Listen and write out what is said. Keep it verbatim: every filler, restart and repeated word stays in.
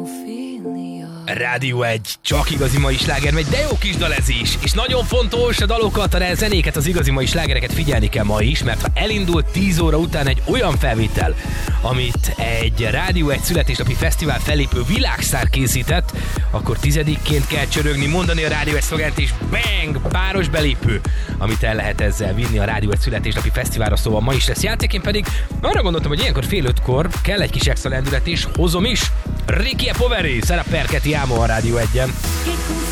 Rádió egy, csak igazi mai sláger megy, de jó kis dal ez is. És nagyon fontos a dalokat, a zenéket, az igazi mai slágereket figyelni kell ma is, mert ha elindult tíz óra után egy olyan felvétel, amit egy Rádió egy születésnapi fesztivál fellépő világsztár készített, akkor tizedikként kell csörögni, mondani a Rádió egy szlogent, és bang, páros belépő, amit el lehet ezzel vinni a Rádió egy születésnapi fesztiválra, szóval ma is lesz játék. Én pedig arra gondoltam, hogy ilyenkor fél ötkor kell egy kis extra lendület, és hozom is Ricky e Poveri, Sarah Perchetti Amo a Rádió egyen.